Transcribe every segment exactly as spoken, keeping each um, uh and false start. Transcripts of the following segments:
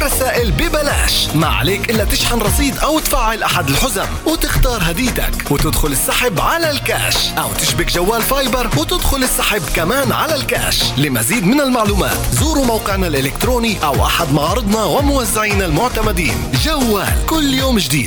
الرسائل ببلاش، ما عليك إلا تشحن رصيد أو تفعل أحد الحزم وتختار هديتك وتدخل السحب على الكاش، أو تشبك جوال فايبر وتدخل السحب كمان على الكاش. لمزيد من المعلومات زوروا موقعنا الإلكتروني أو أحد معارضنا وموزعينا المعتمدين. جوال، كل يوم جديد.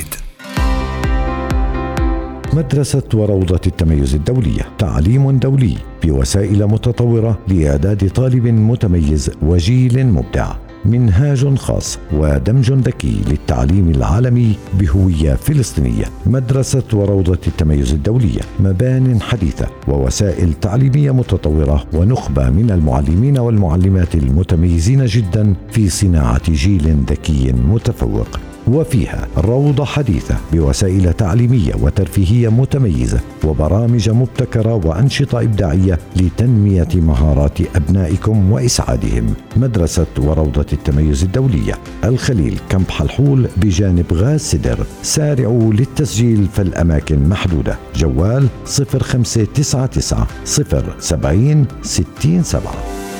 مدرسة وروضة التميز الدولية، تعليم دولي بوسائل متطورة لإعداد طالب متميز وجيل مبدع. منهاج خاص ودمج ذكي للتعليم العالمي بهوية فلسطينية. مدرسة وروضة التميز الدولية، مبان حديثة ووسائل تعليمية متطورة ونخبة من المعلمين والمعلمات المتميزين جدا في صناعة جيل ذكي متفوق. وفيها روضة حديثة بوسائل تعليمية وترفيهية متميزة وبرامج مبتكرة وأنشطة إبداعية لتنمية مهارات أبنائكم وإسعادهم. مدرسة وروضة التميز الدولية، الخليل، كمب حلحول بجانب غاز سدر. سارعوا للتسجيل فالأماكن محدودة. جوال صفر خمسة تسعة تسعة صفر سبعين ستين سبعة.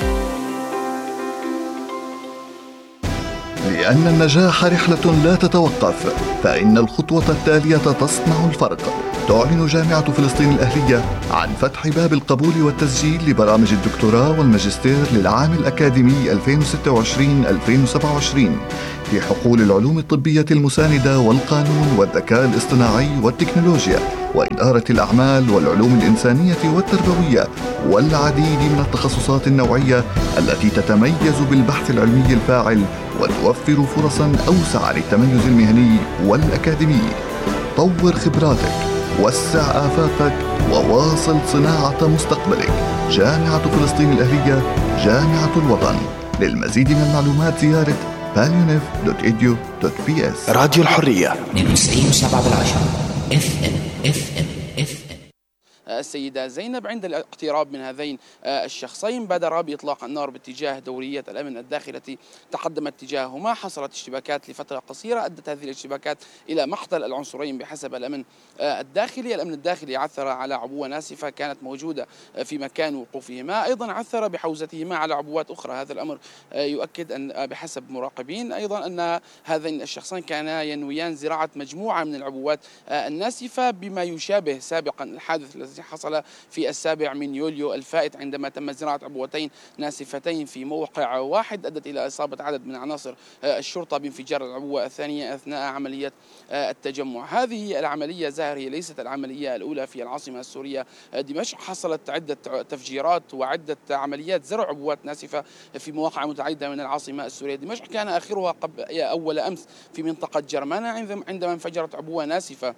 لأن النجاح رحلة لا تتوقف، فإن الخطوة التالية تصنع الفرق. تعلن جامعة فلسطين الأهلية عن فتح باب القبول والتسجيل لبرامج الدكتوراه والماجستير للعام الأكاديمي ألفين وستة وعشرين ألفين وسبعة وعشرين في حقول العلوم الطبية المساندة والقانون والذكاء الاصطناعي والتكنولوجيا وإدارة الأعمال والعلوم الإنسانية والتربوية والعديد من التخصصات النوعية التي تتميز بالبحث العلمي الفاعل وتوفر فرصاً أوسع للتميز المهني والأكاديمي. طور خبراتك، وسع آفاقك، وواصل صناعة مستقبلك. جامعة فلسطين الأهلية، جامعة الوطن. للمزيد من المعلومات زيارة باليونيف دوت إيديو دوت بي إس. راديو الحرية اثنين وتسعين وسبعة بالعشرة اف ام اف ام اف ام. السيدة زينب عند الاقتراب من هذين الشخصين بادر بإطلاق النار باتجاه دورية الأمن الداخلي التي تقدمت اتجاههما. حصلت اشتباكات لفترة قصيرة أدت هذه الاشتباكات إلى مقتل العنصرين بحسب الأمن الداخلي. الأمن الداخلي عثر على عبوة ناسفة كانت موجودة في مكان وقوفهما، أيضا عثر بحوزتهما على عبوات أخرى. هذا الأمر يؤكد أن بحسب مراقبين أيضا أن هذين الشخصين كانا ينويان زراعة مجموعة من العبوات الناسفة بما يشابه سابقا الحادث الذي حصل في السابع من يوليو الفائت عندما تم زراعة عبوتين ناسفتين في موقع واحد أدت إلى إصابة عدد من عناصر الشرطة بانفجار العبوة الثانية أثناء عملية التجمع. هذه العملية زاهر هي ليست العملية الأولى في العاصمة السورية دمشق. حصلت عدة تفجيرات وعدة عمليات زرع عبوات ناسفة في مواقع متعددة من العاصمة السورية دمشق، كان آخرها قبل أول أمس في منطقة جرمانة عندما انفجرت عبوة ناسفة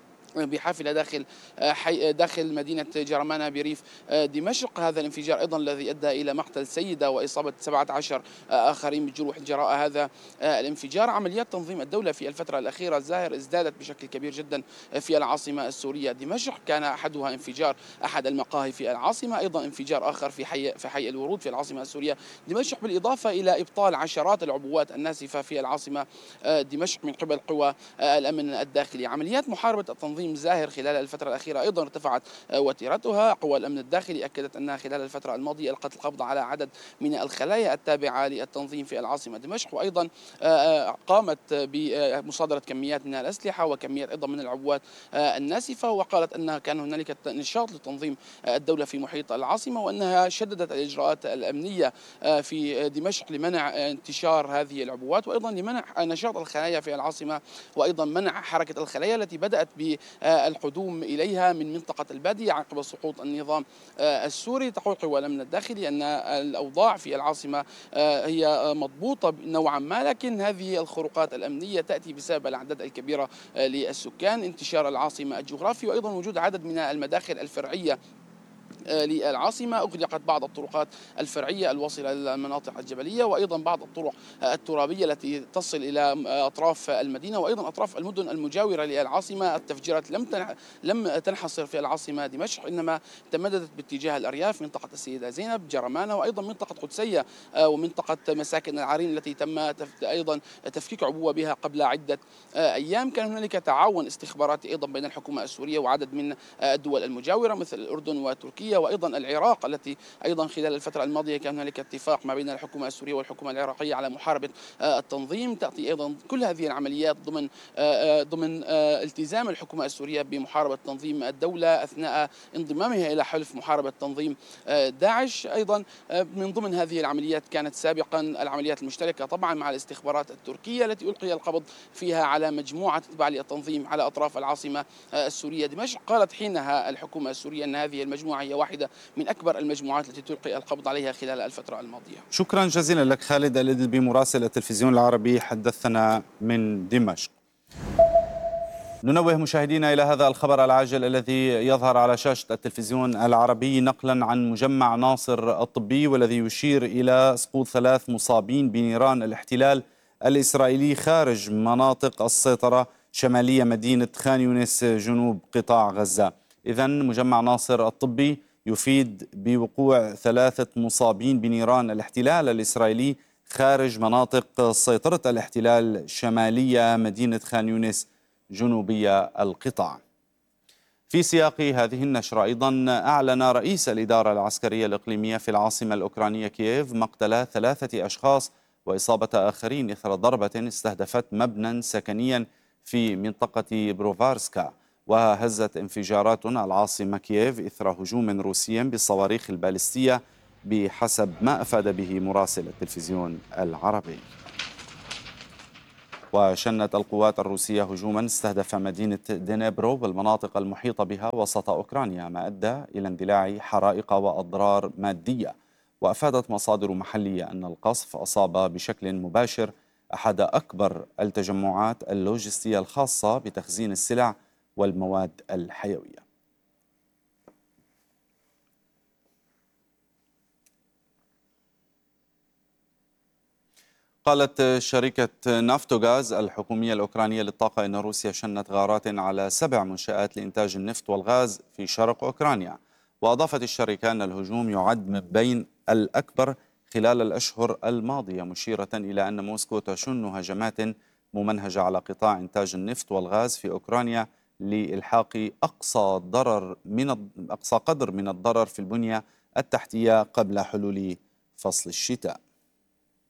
بحافلة داخل حي داخل مدينة جرمانة بريف دمشق. هذا الانفجار أيضا الذي أدى إلى مقتل سيدة وإصابة سبعة عشر آخرين بالجروح جراء هذا الانفجار. عمليات تنظيم الدولة في الفترة الأخيرة الزاهر ازدادت بشكل كبير جدا في العاصمة السورية دمشق. كان أحدها انفجار أحد المقاهي في العاصمة، أيضا انفجار آخر في حي في حي الورود في العاصمة السورية دمشق، بالإضافة إلى إبطال عشرات العبوات الناسفة في العاصمة دمشق من قبل قوى الأمن الداخلي. عمليات محاربة التنظيم زاهر خلال الفترة الأخيرة أيضا ارتفعت وتيرتها. قوى الأمن الداخلي أكدت أنها خلال الفترة الماضية ألقت القبض على عدد من الخلايا التابعة للتنظيم في العاصمة دمشق، وأيضا قامت بمصادرة كميات من الأسلحة وكميات أيضا من العبوات الناسفة. وقالت أنها كان هنالك نشاط لتنظيم الدولة في محيط العاصمة، وأنها شددت الإجراءات الأمنية في دمشق لمنع انتشار هذه العبوات وأيضا لمنع نشاط الخلايا في العاصمة، وأيضا منع حركة الخلايا التي بدأت بالقدوم إليها من منطقة البادية عقب سقوط النظام السوري. تقول قوى الأمن الداخلي أن الأوضاع في العاصمة هي مضبوطة نوعا ما، لكن هذه الخروقات الأمنية تأتي بسبب الأعداد الكبيرة للسكان، انتشار العاصمة الجغرافي، وأيضا وجود عدد من المداخل الفرعية للعاصمة. أغلقت بعض الطرقات الفرعية الواصلة للمناطق الجبلية، وأيضا بعض الطرق الترابية التي تصل إلى أطراف المدينة وأيضا أطراف المدن المجاورة للعاصمة. التفجيرات لم لم تنحصر في العاصمة دمشق، إنما تمددت باتجاه الأرياف، منطقة السيدة زينب، جرمانة، وأيضا منطقة قدسية ومنطقة مساكن العرين التي تم أيضا تفكيك عبوة بها قبل عدة أيام. كان هنالك تعاون استخباراتي أيضا بين الحكومة السورية وعدد من الدول المجاورة مثل الأردن وتركيا سوريا وأيضا العراق، التي أيضا خلال الفترة الماضية كان هنالك اتفاق ما بين الحكومة السورية والحكومة العراقية على محاربة التنظيم. تأتي أيضا كل هذه العمليات ضمن ضمن التزام الحكومة السورية بمحاربة تنظيم الدولة أثناء انضمامها إلى حلف محاربة تنظيم داعش. أيضا من ضمن هذه العمليات كانت سابقا العمليات المشتركة طبعا مع الاستخبارات التركية التي ألقي القبض فيها على مجموعة تتبع للتنظيم على أطراف العاصمة السورية دمشق. قالت حينها الحكومة السورية أن هذه المجموعة هي واحدة من أكبر المجموعات التي تلقي القبض عليها خلال الفترة الماضية. شكرا جزيلا لك خالد الإدلبي مراسل التلفزيون العربي، حدثنا من دمشق. ننوه مشاهدينا إلى هذا الخبر العاجل الذي يظهر على شاشة التلفزيون العربي نقلا عن مجمع ناصر الطبي، والذي يشير إلى سقوط ثلاث مصابين بنيران الاحتلال الإسرائيلي خارج مناطق السيطرة شمالية مدينة خان يونس جنوب قطاع غزة. إذن مجمع ناصر الطبي يفيد بوقوع ثلاثة مصابين بنيران الاحتلال الإسرائيلي خارج مناطق سيطرة الاحتلال شمالية مدينة خان يونس جنوبية القطاع. في سياق هذه النشرة أيضا أعلن رئيس الإدارة العسكرية الإقليمية في العاصمة الأوكرانية كييف مقتل ثلاثة أشخاص وإصابة آخرين إثر ضربة استهدفت مبنى سكنيا في منطقة بروفارسكا، وهزت انفجارات العاصمة كييف إثر هجوم روسي بالصواريخ البالستية بحسب ما أفاد به مراسل التلفزيون العربي. وشنت القوات الروسية هجوما استهدف مدينة دينيبرو والمناطق المحيطة بها وسط أوكرانيا، ما أدى إلى اندلاع حرائق وأضرار مادية. وأفادت مصادر محلية أن القصف أصاب بشكل مباشر أحد أكبر التجمعات اللوجستية الخاصة بتخزين السلع والمواد الحيوية. قالت شركة نافتوغاز الحكومية الأوكرانية للطاقة أن روسيا شنت غارات على سبع منشآت لإنتاج النفط والغاز في شرق أوكرانيا. وأضافت الشركة أن الهجوم يعد من بين الأكبر خلال الأشهر الماضية، مشيرة إلى أن موسكو تشن هجمات ممنهجة على قطاع إنتاج النفط والغاز في أوكرانيا لإلحاق أقصى ضرر من أقصى قدر من الضرر في البنية التحتية قبل حلول فصل الشتاء.